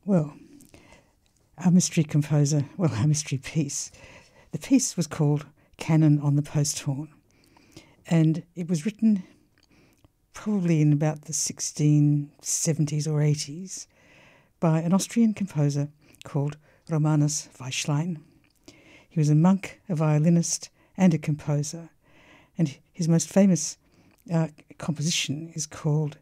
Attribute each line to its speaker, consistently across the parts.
Speaker 1: Well, our mystery composer, our mystery piece. The piece was called Canon on the Post Horn, and it was written probably in about the 1670s or 80s by an Austrian composer called Romanus Weichlein. He was a monk, a violinist, and a composer, and his most famous composition is called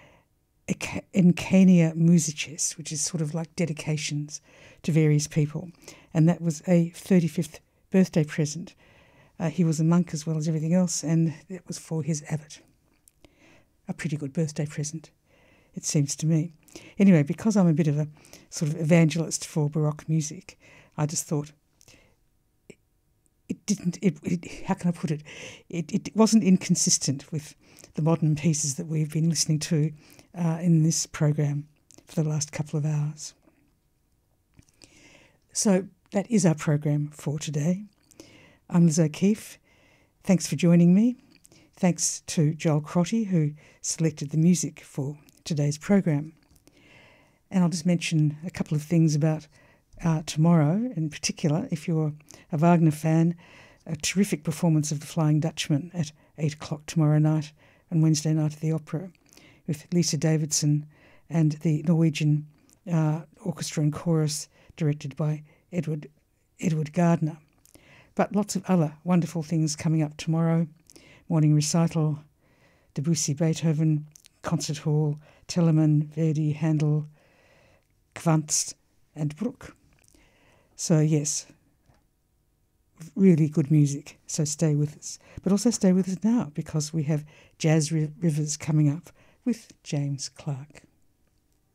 Speaker 1: Encania Musices, which is sort of like dedications to various people, and that was a 35th birthday present. He was a monk as well as everything else, and it was for his abbot. A pretty good birthday present, it seems to me. Anyway, because I'm a bit of a sort of evangelist for Baroque music, I just thought how can I put it? It wasn't inconsistent with the modern pieces that we've been listening to in this program for the last couple of hours. So that is our program for today. I'm Liz O'Keefe. Thanks for joining me. Thanks to Joel Crotty, who selected the music for today's program. And I'll just mention a couple of things about tomorrow, in particular, if you're a Wagner fan, a terrific performance of The Flying Dutchman at 8 o'clock tomorrow night and Wednesday night at the Opera with Lisa Davidson and the Norwegian Orchestra and Chorus directed by Edward Gardner. But lots of other wonderful things coming up tomorrow. Morning recital, Debussy, Beethoven, Concert Hall, Telemann, Verdi, Handel, Quantz and Bruch. So yes, really good music, so stay with us. But also stay with us now because we have Jazz Rivers coming up with James Clark.